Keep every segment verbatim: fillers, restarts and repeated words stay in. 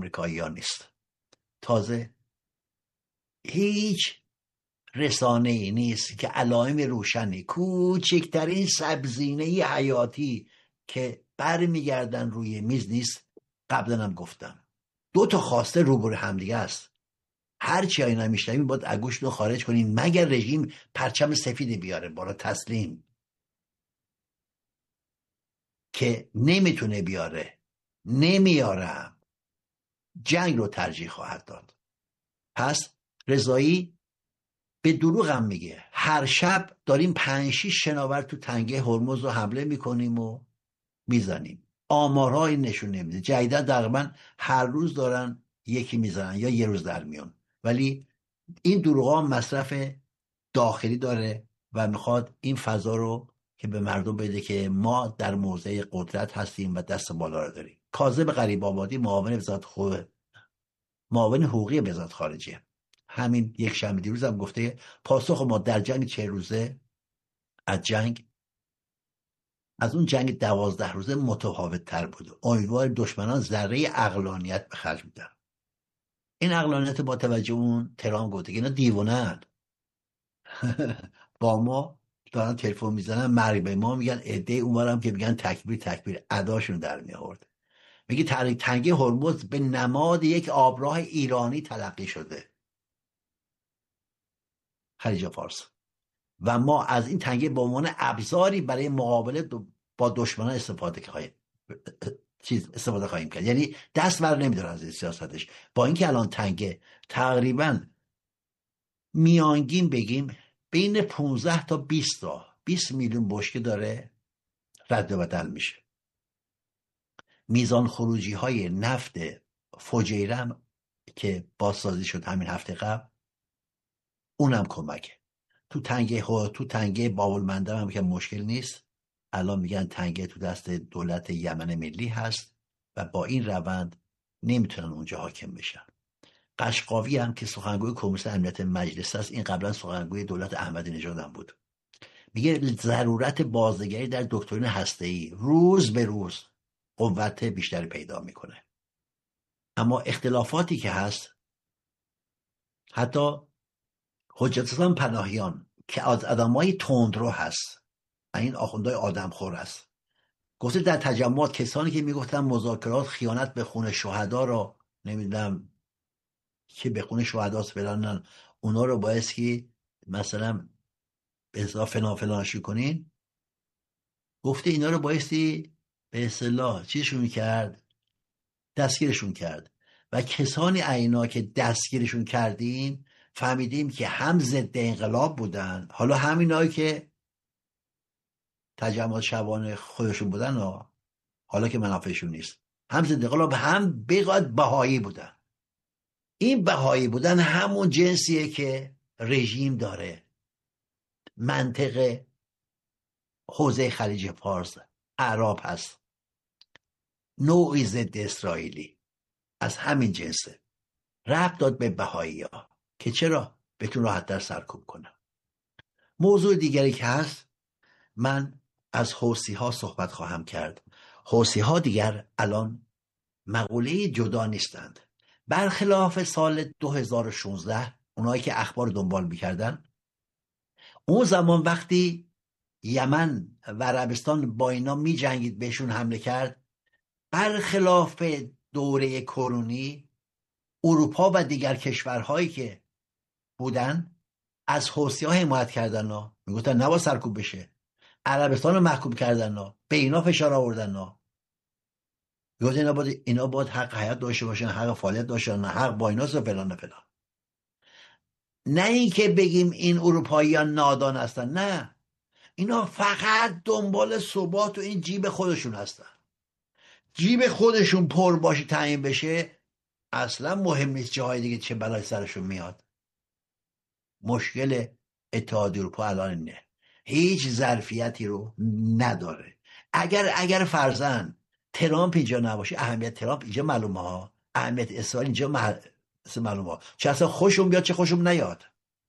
آمریکایی ها نیست. تازه هیچ رسانه ای نیست که علائم روشنی، کوچکترین سبزینه حیاتی که برمیگردن روی میز نیست. قبلا هم گفتم دو تا خواسته روبرو همدیگه است. هر چی اینا میشنویم باید اگوش رو خارج کنین مگر رژیم پرچم سفید بیاره بالا. تسلیم که نمیتونه بیاره، نمیارم، جنگ رو ترجیح خواهد داد. پس رضایی به دروغ هم میگه هر شب داریم پنج شیش شناور تو تنگه هرمز رو حمله میکنیم و میزنیم. آمارها این نشون نمیده. جدیدا تقریبا هر روز دارن یکی میزنن یا یه روز در میون. ولی این دروغ هم مصرف داخلی داره و میخواد این فضا رو که به مردم بده که ما در موضع قدرت هستیم و دست بالا رو داریم. کاظم غریب آبادی معاون وزارت خو... معاون حقوقی وزارت خارجه همین یک شنبه دیروز هم گفته پاسخ ما در جنگ چه روزه از جنگ از اون جنگ دوازده روزه متفاوت تر بوده. امیدوار دشمنان ذره عقلانیت به خرج میدن. این عقلانیت با توجه اون ترام گفته که اینا دیوونه‌اند. با ما دارن تلفن میزنن مرگ به ما میگن، عده اونورم که میگن تکبیر تکبیر اداشون در می آورد. میگه تنگه هرمز به نماد یک آبراه ایرانی تلقی شده، خلیج فارس، و ما از این تنگه به عنوان ابزاری برای مقابله با دشمنان استفاده خواهیم چیز استفاده خواهیم کرد. یعنی دست بر نمیداره از این سیاستش. با اینکه الان تنگه تقریبا میانگین بگیم بین پانزده تا بیست تا بیست میلیون بشکه داره رد و بدل میشه. میزان خروجی های نفت فجیرم که بازسازی شد همین هفته قبل اونم کمکه. تو تنگه تو تنگه بابل هم که مشکل نیست. الان میگن تنگه تو دست دولت یمن ملی هست و با این روند نمیتونن اونجا حاکم بشن. قشقاوی هم که سخنگوی کمیسیون امنیت مجلس است، این قبلا سخنگوی دولت احمدی نژاد هم بود، میگه ضرورت بازنگری در دکترین هسته‌ای روز به روز قوت بیشتری پیدا میکنه. اما اختلافاتی که هست، حتی حجت اسلام پناهیان که از آدمای تندرو هست، این آخوندهای آدمخور است، گفته در تجمعات کسانی که میگفتن مذاکرات خیانت به خون شهدا رو نمیدونم که به خون شهداست فلان، اونا رو باعث که مثلا به اصطلاح فلان فلانشی کنین، گفته اینا رو بایستی به اصطلاح چیزشون کرد، دستگیرشون کرد. و کسانی اینا که دستگیرشون کردیم فهمیدیم که هم ضد انقلاب بودن، حالا همینایی که تجمعات شبانه خودشون بودن و حالا که منافعشون نیست، هم ضد انقلاب هم بقاد بهایی بودن. این بهایی بودن همون جنسیه که رژیم داره. منطقه حوزه خلیج فارس اعراب هست، نوعی ضد اسرائیلی از همین جنسه. ربط داد به بهایی ها که چرا بتون راحت در سرکوب کنم. موضوع دیگری که هست، من از حوثی ها صحبت خواهم کرد. حوثی ها دیگر الان مقوله جدا نیستند. برخلاف سال دو هزار و شانزده اونایی که اخبار دنبال میکردن، اون زمان وقتی یمن و عربستان با اینا می جنگید بهشون حمله کرد، برخلاف دوره کرونی اروپا و دیگر کشورهایی که بودن از حوثی ها حمایت کردن ها. می گفتن نباید سرکوب بشه. عربستان رو محکوم کردن ها، به اینا فشار آوردن ها. می گفتن اینا باید, اینا باید حق حیات داشته باشن، حق فعالیت داشتن، حق با اینا و فلان فلان. نه این که بگیم این اروپایی ها نادان هستن، نه، اینا فقط دنبال ثبات و این جیب خودشون هستن. جیب خودشون پر باشه تعیین بشه، اصلا مهم نیست جاهای دیگه چه بلای سرشون میاد. مشکل اتحادیه اروپا الان اینه، هیچ ظرفیتی رو نداره. اگر اگر فرضاً ترامپ اینجا نباشه، اهمیت ترامپ اینجا معلومه ها، اهمیت اسرائیل اینجا معلومه ها، چه اصلا خوشم بیاد چه خوشم نیاد.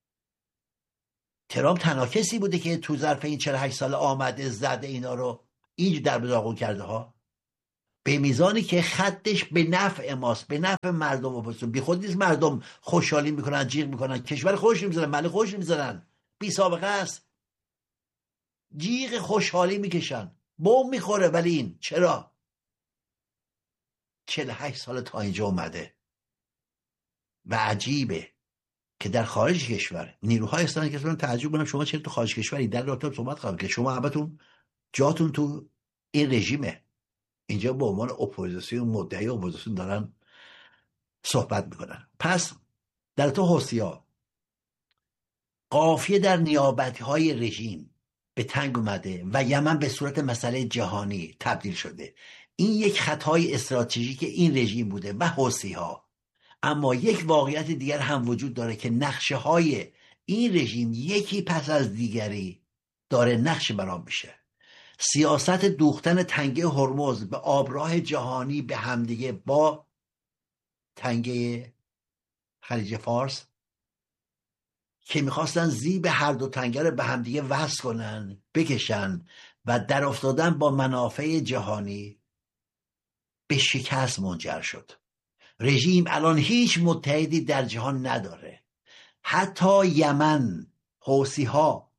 ترامپ تنها کسی بوده که تو ظرف این چهل و هشت سال آمده زده اینا رو اینج در بداغون کرده ها. به میزانی که خطش به نفع ماست، به نفع مردم اپوزیسیون. بی خود نیست مردم خوشحالی میکنن، جیغ میکنن، کشور خوش نمیذارن، ملی خوش نمیذارن، بی سابقه است، جیغ خوشحالی میکشن، بوم میخوره. ولی این چرا؟ چهل و هشت سال تا اینجا اومده و عجیبه که در خارج کشور نیروهای هستن که من تعجب کنم شما چرا تو خارج کشوری در رابطه صحبت کنم که شما البته جاتون تو این رژیمه، اینجا به عنوان اپوزیسیون، مدعی اپوزیسیون دارن صحبت میکنن. پس در تو حوثی‌ها قافیه در نیابتی های رژیم به تنگ اومده و یمن به صورت مسئله جهانی تبدیل شده. این یک خطای استراتژیک این رژیم بوده و حوثی‌ها. اما یک واقعیت دیگر هم وجود داره که نقشه های این رژیم یکی پس از دیگری داره نقش برام میشه. سیاست دوختن تنگه هرمز به آبراه جهانی به همدیگه با تنگه خلیج فارس که میخواستن زیب هر دو تنگه رو به همدیگه وصل کنن، بکشن و در افتادن با منافع جهانی به شکست منجر شد. رژیم الان هیچ متحدی در جهان نداره. حتی یمن حوثی‌ها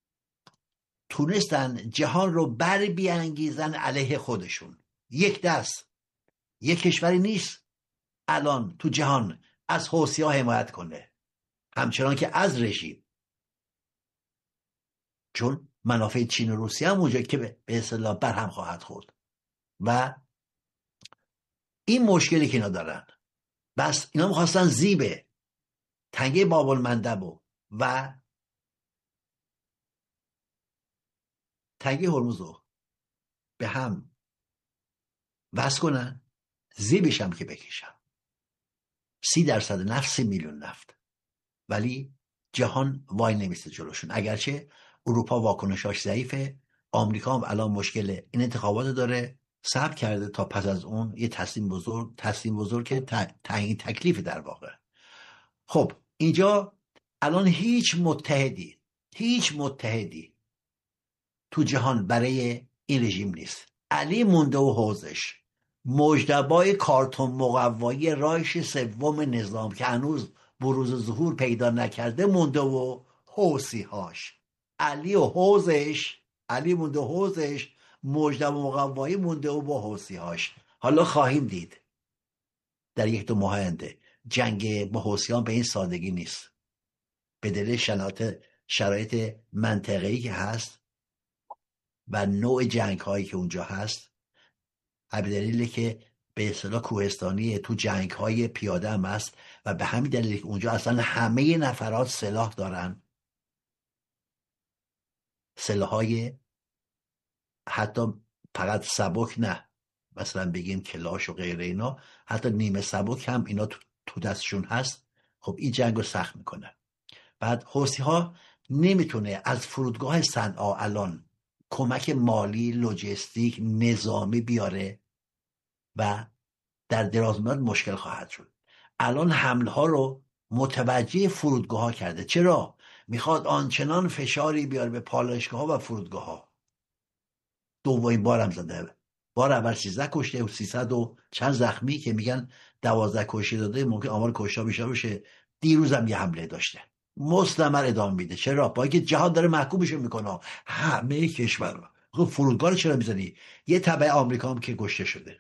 تونستن جهان رو بر بیانگیزن علیه خودشون. یک دست، یک کشوری نیست الان تو جهان از حوثی‌ها حمایت کنه، همچنان که از رژیم، چون منافع چین و روسیه هم اونجا که به اصطلاح برهم خواهد خورد و این مشکلی که اینا دارن. بس اینا میخواستن زیب تنگه باب المندب و تنگه هرمز رو به هم وصل کنن، زیبش هم که بکشن. سی درصد نفت، سی میلیون نفت. ولی جهان وای نمیسته جلوشون. اگرچه اروپا واکنشاش ضعیفه، آمریکا هم الان مشکل این انتخابات داره ثبت کرده تا پس از اون یه تصمیم بزرگ تصمیم بزرگ که تعیین تکلیف در واقع. خب اینجا الان هیچ متحدی هیچ متحدی تو جهان برای این رژیم نیست. علی مونده و حوزش، مجتبی کارتون مقوایی رایش سوم نظام که هنوز بروز ظهور پیدا نکرده مونده و حوثی‌هاش. علی و حوزش، علی مونده و حوزش، مجتبی مقوایی مونده و با حوثی‌هاش. حالا خواهیم دید در یک دو ماه آینده جنگ با حوثیان به این سادگی نیست، به دلیل شناخت شرایط منطقه‌ای که هست و نوع جنگ هایی که اونجا هست، به دلیلی که به اصطلاح کوهستانی تو جنگ های پیاده هم هست و به همین دلیل که اونجا اصلا همه نفرات سلاح دارن، سلاح های حتی فقط سبک نه، مثلا بگیم کلاش و غیره اینا، حتی نیمه سبک هم اینا تو دستشون هست. خب این جنگ رو سخت میکنه. بعد حوثی ها نمیتونه از فرودگاه صنعا الان کمک مالی، لوجستیک، نظامی بیاره و در دراز مدت مشکل خواهد شد. الان حمله ها رو متوجه فرودگاه ها کرده. چرا؟ میخواد آنچنان فشاری بیاره به پالایشگاه ها و فرودگاه ها. دومین بار هم زده، بار اول سیزده کشته و سیصد و چند زخمی که میگن دوازده کشته داده، ممکن آمار کشته بیشتر بشه. دیروز هم یه حمله داشته، مستمر ادامه میده. چرا؟ با اینکه جهان داره محکومش میکنه، همه کشور. خب فرودگاه رو چرا میزنی؟ یه تبع آمریکا هم که کشته شده.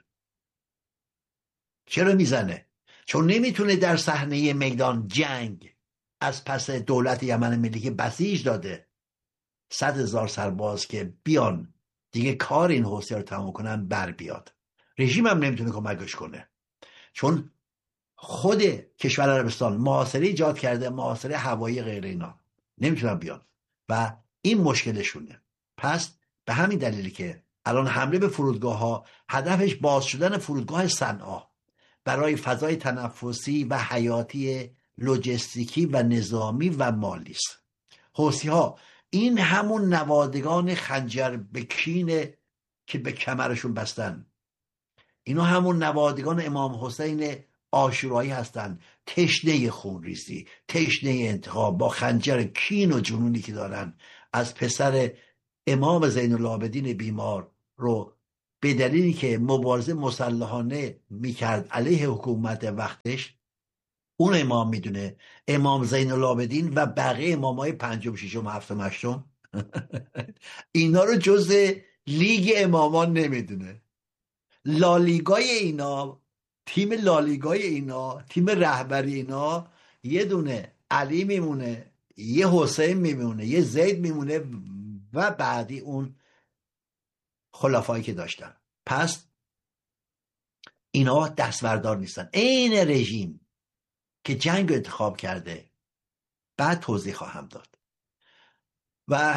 چرا میزنه؟ چون نمیتونه در صحنه میدان جنگ از پس دولت یمن ملی که بسیج داده صد هزار سرباز که بیان دیگه کار این حوثی‌ها رو تمام کنن بر بیاد. رژیم هم نمیتونه کمکش کنه، چون خود کشور عربستان محاصره ایجاد کرده، محاصره هوایی غیر اینا، نمیتونن بیان و این مشکلشونه. پس به همین دلیلی که الان حمله به فرودگاه ها هدفش باز شدن فرودگاه صنعا برای فضای تنفسی و حیاتی لوجستیکی و نظامی و مالی است. حوثی ها این همون نوادگان خنجر به کینه که به کمرشون بستن، اینا همون نوادگان امام حسین عاشورایی هستن، تشنه خونریزی، تشنه انتقام، با خنجر کین و جنونی که دارن از پسر امام زین العابدین بیمار رو به دلیلی که مبارزه مسلحانه میکرد علیه حکومت وقتش، اون امام میدونه، امام زین العابدین و بقیه امامای پنجم ششم هفتم هشتم اینا رو جز لیگ امامان نمیدونه. لالیگای اینا، تیم لالیگای اینا، تیم رهبری اینا، یه دونه علی میمونه، یه حسین میمونه، یه زید میمونه و بعدی اون خلفایی که داشتن. پس اینا دستوردار نیستن. این رژیم که جنگ رو انتخاب کرده، بعد توضیح خواهم داد. و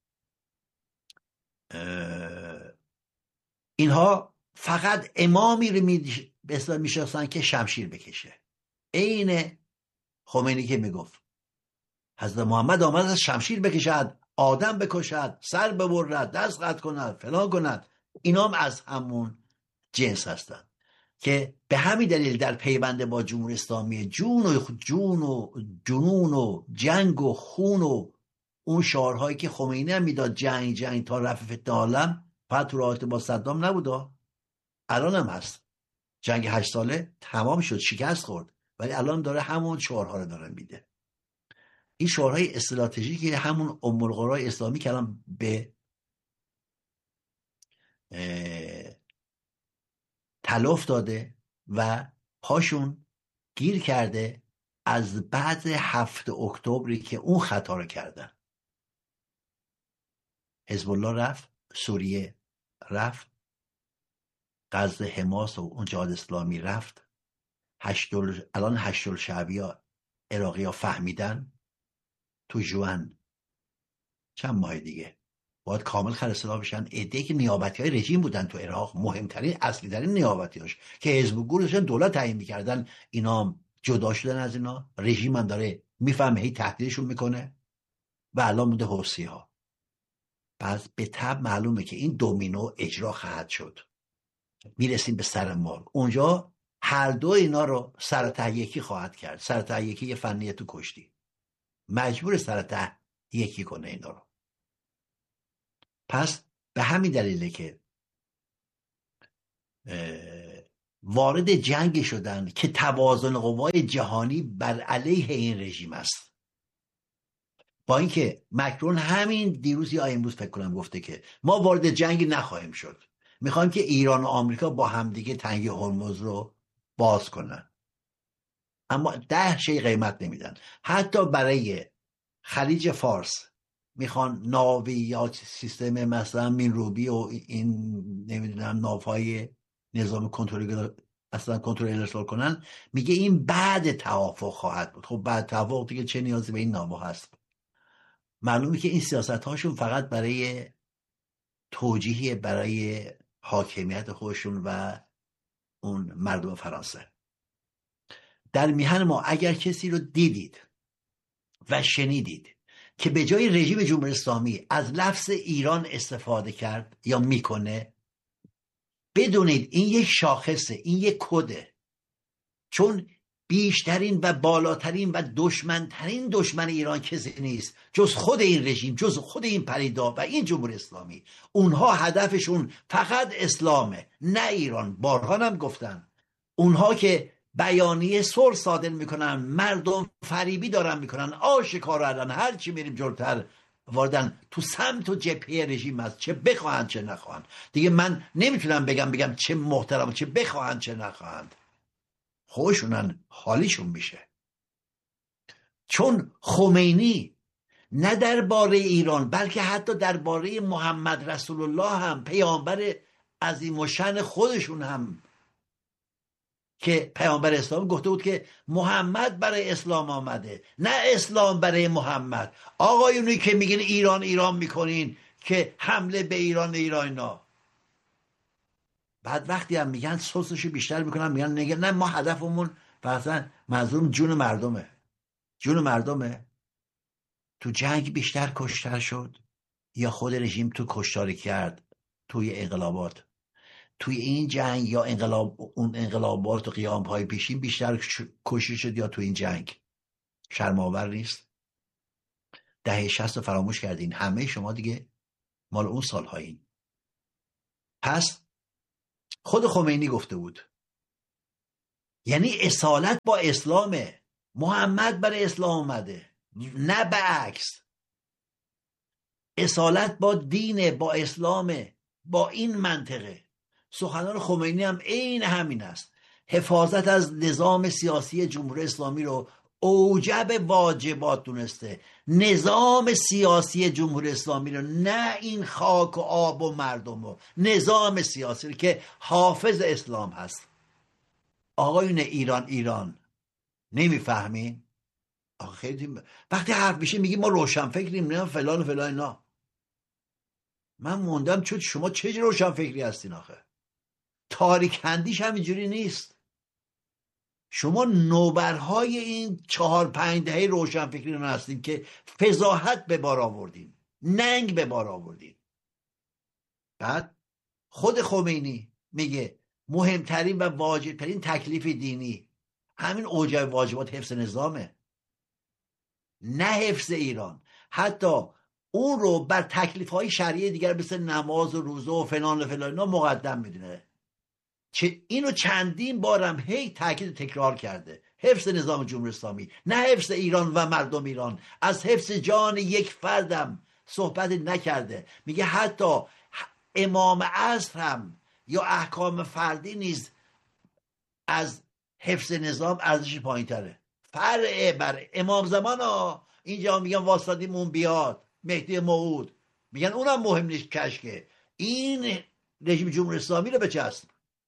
اینها فقط امامی رو میشناسن که شمشیر بکشه. عین خمینی که میگفت حضرت محمد آمد از شمشیر بکشد، آدم بکشد، سر ببرد، دست قطع کند، فلان کند. اینا هم از همون جنس هستن که به همین دلیل در پیوند با جمهوری اسلامی جون و جون و جنون و جنگ و خون و اون شعارهایی که خمینی هم میداد، جنگ جنگ تا رفع فتنه عالم، فقط تو رابطه با صدام نبودا، الان هم هست. جنگ هشت ساله تمام شد، شکست خورد، ولی الان داره همون شعارها رو داره میده. این شعارهای استراتژیکی همون ام القرى اسلامی که الان به تلف داده و پاشون گیر کرده از بعد هفت اکتبری که اون خطا رو کردن. حزب الله رفت، سوریه رفت، غزه حماس و اون جهاد اسلامی رفت. هشتل... الان هشتل شعبی ها عراقی ها فهمیدن تو جوان چند ماه دیگه باید کامل خرسلا بشن. عده‌ای که نیابتی های رژیم بودن تو عراق، مهمترین اصلی ترین نیابتی هاش که حزب گور داشتن دولت تعیین میکردن، اینا جدا شدن از اینا. رژیم هم داره میفهمه، هی تهدیدشون میکنه و الان مونده حوثی ها. پس به طب معلومه که این دومینو اجرا خواهد شد. میرسیم به سر مار. اونجا هر دو اینا رو سرته یکی خواهد کرد. سرته یکی یه فنیه تو کشتی، مجبور سرته یکی کنه اینا رو. پس به همین دلیله که وارد جنگ شدن که توازن قوای جهانی بر علیه این رژیم است. با اینکه مکرون همین دیروز یا امروز فکر کنم گفته که ما وارد جنگ نخواهیم شد، میخوایم که ایران و آمریکا با همدیگه تنگ هرمز رو باز کنن، اما ده شی قیمت نمیدن. حتی برای خلیج فارس میخوان ناوی یا سیستم مثلا مینروبی و این نمیدونم ناوهای نظام کنترل اصلا کنترل ارسال کنن. میگه این بعد توافق خواهد بود. خب بعد توافق دیگه چه نیازی به این ناوها هست؟ معلومه که این سیاست هاشون فقط برای توجیهی برای حاکمیت خودشون و اون مردم فرانسه. در میهن ما اگر کسی رو دیدید و شنیدید که به جای رژیم جمهوری اسلامی از لفظ ایران استفاده کرد یا میکنه، بدونید این یک شاخصه، این یک کده. چون بیشترین و بالاترین و دشمنترین دشمن ایران کسی نیست جز خود این رژیم، جز خود این پریدا و این جمهوری اسلامی. اونها هدفشون فقط اسلامه، نه ایران. بارها هم گفتن اونها که بیانیه سر صادر میکنن، مردم فریبی دارن میکنن، آشکارا الان هر چی میریم جلوتر واردن تو سمت و جبهه رژیم است، چه بخواهند چه نخواهند. دیگه من نمیتونم بگم بگم چه محترم، چه بخواهند چه نخواهند، خودشونن حالیشون میشه. چون خمینی نه درباره ایران بلکه حتی درباره محمد رسول الله هم، پیامبر عظیم و شأن خودشون هم که پیامبر اسلام گفته بود که محمد برای اسلام آمده، نه اسلام برای محمد. آقایونی که میگین ایران ایران میکنین که حمله به ایران ایرانا، بعد وقتی هم میگن سوسشو بیشتر میکنن، میگن نگه نه ما هدفمون مثلا منظورم جون مردمه. جون مردمه. تو جنگ بیشتر کشتار شد یا خود رژیم تو کشتاری کرد توی انقلابات؟ توی این جنگ یا انقلاب اون انقلابات و قیام های پیشین بیشتر کشته شد یا تو این جنگ؟ شرم‌آور نیست؟ دهه شصت رو فراموش کردین همه شما دیگه، مال اون سال هایین. پس خود خمینی گفته بود. یعنی اصالت با اسلامه. محمد برای اسلام اومده، نه به عکس. اصالت با دینه، با اسلامه، با این منطقه. سخنان خمینی هم عین همین است. حفاظت از نظام سیاسی جمهوری اسلامی رو اوجب واجبات دونسته. نظام سیاسی جمهوری اسلامی رو، نه این خاک و آب و مردم رو، نظام سیاسی رو که حافظ اسلام هست. آقایون ایران ایران نمیفهمین؟ آخه خیلی وقتی حرف میشه میگی ما روشن فکریم، نه فلان و فلان اینا. من موندم چون شما چه روشن فکری هستین آخه؟ تاریک اندیش همینجوری نیست. شما نوبرهای این چهار پنج دهه روشن فکری رو هستین که فضاحت به بار آوردین، ننگ به بار آوردین. بعد خود خمینی میگه مهمترین و واجبترین تکلیف دینی همین اوجب واجبات حفظ نظامه، نه حفظ ایران. حتی اون رو بر تکلیف های شرعی دیگر مثل نماز و روزه و فلان و فلان اینا مقدم میدونه. چه اینو چندین بارم هی تاکید تکرار کرده. حفظ نظام جمهوری اسلامی، نه حفظ ایران و مردم ایران. از حفظ جان یک فردم صحبت نکرده. میگه حتی امام عصر هم یا احکام فردی نیز از حفظ نظام ارزش پایین تره. فرع بر امام زمان ها. اینجا میگن واسطیمون بیاد، مهدی موعود، میگن اونم مهم نیست کشکه. این رژیم جمهوری اسلامی رو بچسب.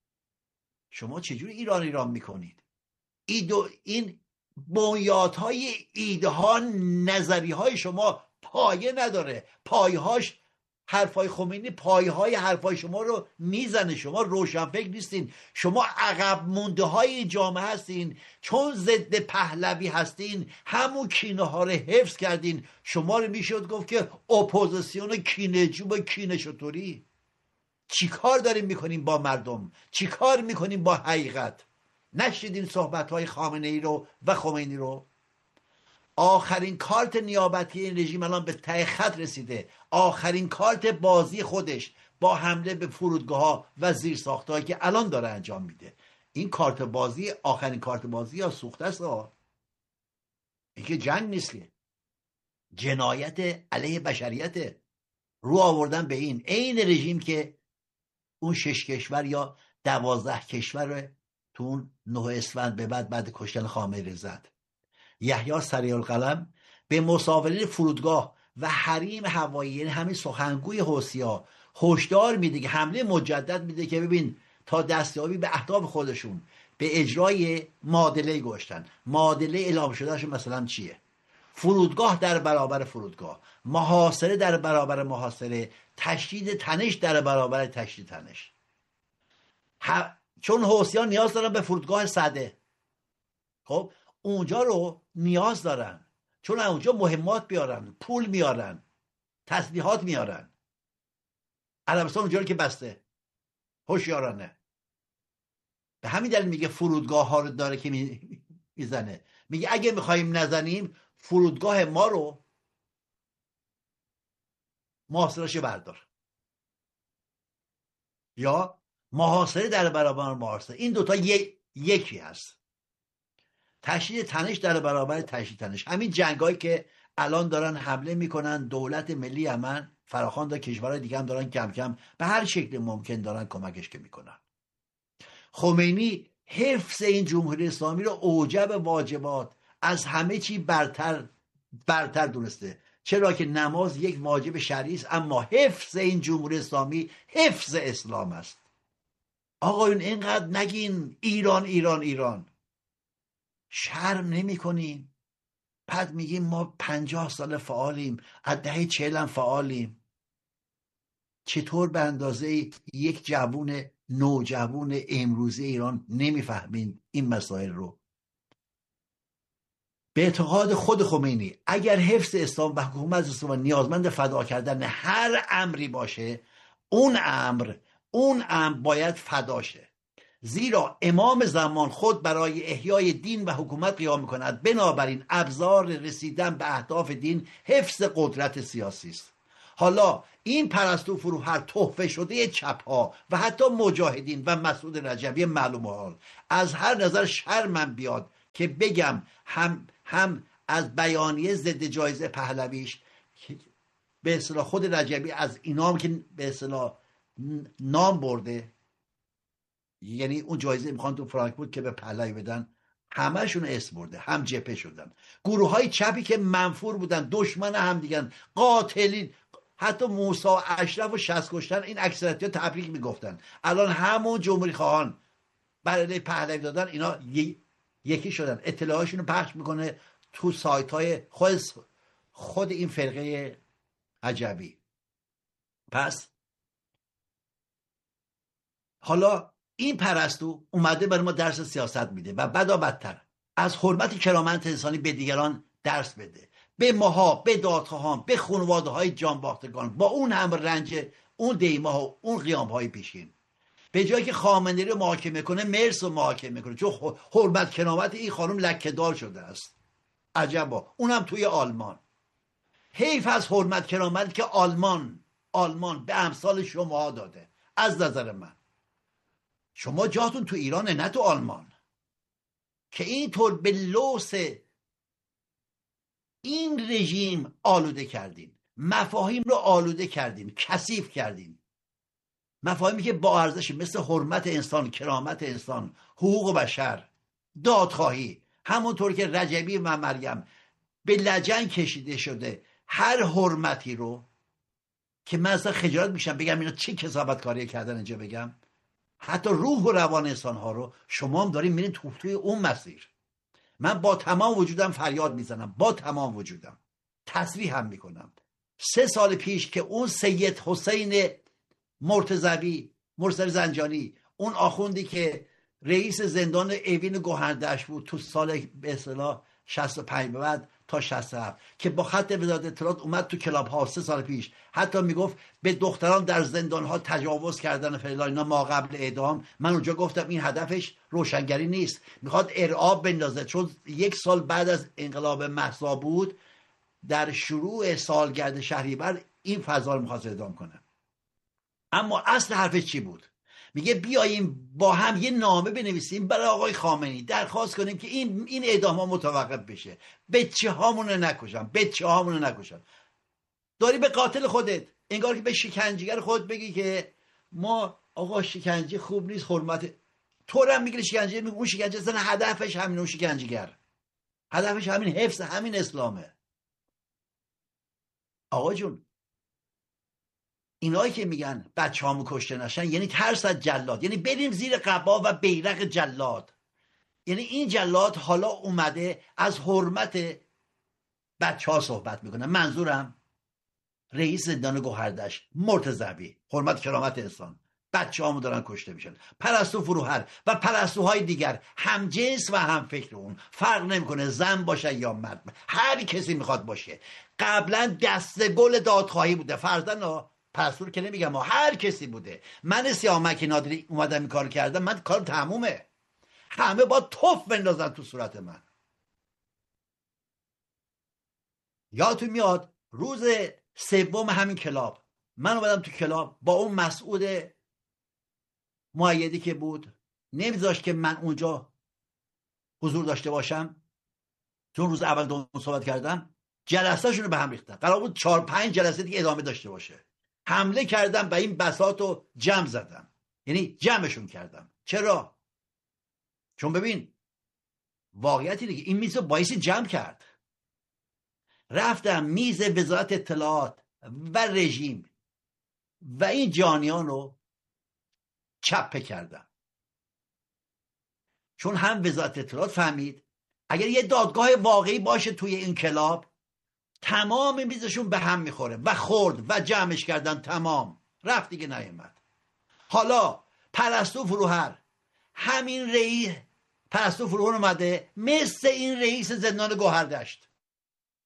شما چجوری ایران ایران میکنید؟ ایدو این بنیادهای ایده ها، نظری های شما پایه نداره. پایه هاش حرفای خمینی پایه های حرفای شما رو میزنه. شما روشن فکر نیستین. شما عقب مونده های جامعه هستین. چون ضد پهلوی هستین همون کینه ها رو حفظ کردین. شما رو میشد گفت که اپوزیسیون کینه جوب کینه شطوری. چی کار داریم میکنیم با مردم؟ چی کار میکنیم با حقیقت؟ نشیدین صحبت های خامنه ای رو و خمینی رو؟ آخرین کارت نیابتی این رژیم الان به ته خط رسیده. آخرین کارت بازی خودش با حمله به فرودگاه ها و زیرساخت‌هایی که الان داره انجام میده. این کارت بازی آخرین کارت بازی یا سوخته است ها. این که جنگ نیست که، جنایت علیه بشریت. رو آوردن به این این رژیم که اون شش کشور یا دوازده کشور تو اون نه اسفند به بعد بعد کشتن خامنه‌ای زد. یحیی سریع القلم به مسافرین فرودگاه و حریم هوایی، یعنی همین سخنگوی حوثی‌ها، هشدار میده که حمله مجدد میده که ببین تا دستیابی به اهداف خودشون به اجرای معادله گذاشتن. معادله اعلام شدهشون مثلا چیه؟ فرودگاه در برابر فرودگاه، محاصره در برابر محاصره، تشدید تنش در برابر تشدید تنش. ه... چون حوثیان نیاز دارن به فرودگاه سده، خب اونجا رو نیاز دارن، چون اونجا مهمات بیارن، پول میارن، تسلیحات میارن. عربستان اونجا رو که بسته، هوشیارانه. به همین دلیل میگه فرودگاه ها رو داره که میزنه. میگه اگه میخوایم نزنیم فرودگاه ما رو محاصره‌اش بردار، یا محاصره در برابر محاصره. این دوتا یک یکی هست. تشدید تنش در برابر تشدید تنش. همین جنگایی که الان دارن حمله میکنن، دولت ملی یمن فراخوان، کشورهای دیگه هم دارن کم کم به هر شکل ممکن دارن کمکش که میکنن. خمینی حفظ این جمهوری اسلامی رو اوجب واجبات از همه چی برتر برتر دونسته. چرا که نماز یک واجب شرعی است، اما حفظ این جمهوری اسلامی حفظ اسلام است. آقایون اینقدر نگین ایران ایران ایران. شرم نمی کنیم؟ بعد میگیم ما پنجاه سال فعالیم، از دهه چهل هم فعالیم. چطور به اندازه یک جوون نوجوان امروزی ایران نمیفهمین این مسائل رو؟ به اعتقاد خود خمینی اگر حفظ اسلام و حکومت اسلام نیازمند فدا کردن هر امری باشه، اون امر اون امر باید فدا شه. زیرا امام زمان خود برای احیای دین و حکومت قیام میکند. بنابراین ابزار رسیدن به اهداف دین حفظ قدرت سیاسی است. حالا این پرستو فروهر تحفه شده چپ ها و حتی مجاهدین و مسعود رجبی معلوم حال از هر نظر شرمم بیاد که بگم هم هم از بیانیه ضد جایزه پهلویش به اصطلاح خود رجبی از اینام که به اصطلاح نام برده، یعنی اون جایزه میخوان تو فرانکفورت که به پهلوی بدن، همهشون اسم برده، هم جبهه شدن، گروه های چپی که منفور بودن، دشمن هم دیگن، قاتلین، حتی موسی و اشرف و شصت کشتن، این اکثریت ها تبریک میگفتن. الان همون جمهوری خواهان برای پهلوی دادن اینا یکی شدن، اطلاعاتشون رو پخش میکنه تو سایت های خود خود این فرقه عجبی. پس حالا این پرستو اومده برای ما درس سیاست میده و بدا بدتر از حرمت کرامت انسانی به دیگران درس بده، به ماها، به دادخواهان، به خانواده های جانباختگان با اون هم رنج اون دیما ها، اون قیام های پیشین. به جایی که خامنه‌ای رو محاکمه کنه، مرس رو محاکمه کنه، چون حرمت کرامت این خانم لکه‌دار شده است. عجبا، اونم توی آلمان. حیف از حرمت کرامت که آلمان آلمان به امثال شما داده. از نظر من شما جاتون تو ایرانه، نه تو آلمان، که اینطور به لوس این رژیم آلوده کردین، مفاهیم رو آلوده کردین، کثیف کردین، مفاهیمی که با ارزش مثل حرمت انسان، کرامت انسان، حقوق بشر، دادخواهی، همونطور که رجبی و مریم به لجن کشیده شده هر حرمتی رو که من اصلا خجالت میشم بگم اینا چه کثافت کاری کردن اینجا بگم، حتی روح و روان انسان ها رو شما هم دارین میرین تو توی اون مسیر. من با تمام وجودم فریاد میزنم، با تمام وجودم تصریح هم میکنم. سه سال پیش که اون سید حسین مرتضوی مرسل زنجانی، اون آخوندی که رئیس زندان اوین گوهردشت بود تو سال به اصطلاح شصت و پنج به بعد تا شصت و هفت، که با خط وزارت اطلاعات اومد تو کلاب ها سه سال پیش حتی میگفت به دختران در زندان ها تجاوز کردن فعلا اینا ما قبل اعدام. من اونجا گفتم این هدفش روشنگری نیست، میخواد ارعاب بندازه، چون یک سال بعد از انقلاب مهسا بود، در شروع سالگرد شهریور این فضا رو میخواد اعدام کنه. اما اصل حرفش چی بود؟ میگه بیاییم با هم یه نامه بنویسیم برای آقای خامنه‌ای، درخواست کنیم که این این اعدام ها متوقف بشه، بچه هامون رو نکشن، بچه هامون رو نکشن. داری به قاتل خودت، انگار که به شکنجهگر خود بگی که ما آقا شکنجه خوب نیست، حرمت تو رو هم میگیره شکنجه، میگه اون شکنجه اصلا هدفش همین، اون شکنجهگر هدفش همین حفظ همین اسلامه. آقا جون، اینایی که میگن بچه هامو کشته نشن یعنی ترس از جلاد، یعنی بریم زیر قبا و بیرق جلاد. یعنی این جلاد حالا اومده از حرمت بچه ها صحبت میکنه. منظورم رئیس زندان گوهردشت مرتضوی، حرمت کرامت انسان، بچه هامو دارن کشته میشن. پرستو فروهر و پرستوهای دیگر، هم جنس و هم فکر اون، فرق نمیکنه زن باشه یا مرد، هر کسی میخواد باشه. قبلا دست گل دادخواهی بوده، فرضاً پرستو که نمیگم، ما هر کسی بوده. من سیامک نادری اومدم این کار کردم، من کار تمومه، همه با توف بندازن تو صورت من. یادتون میاد روز سوم همین کلاب من اومدم تو کلاب با اون مسعود مؤیدی که بود، نمیذاشت که من اونجا حضور داشته باشم، چون روز اول دوم صحبت کردم، جلسه شونو به هم ریختن. قرار بود چهار پنج جلسه دیگه ادامه داشته باشه. حمله کردم و این بساطو جمع زدم، یعنی جمعشون کردم. چرا؟ چون ببین واقعیتی دیگه این میز رو بایستی جمع کرد. رفتم میز وزارت اطلاعات و رژیم و این جانیان رو چپه کردم، چون هم وزارت اطلاعات فهمید اگر یه دادگاه واقعی باشه توی این کلاب تمام میزشون به هم میخوره و خورد و جمعش کردن، تمام رفت دیگه نیامد. حالا پرستو فروهر، همین رئیس پرستو فروهر اومده مثل این رئیس زندان گوهردشت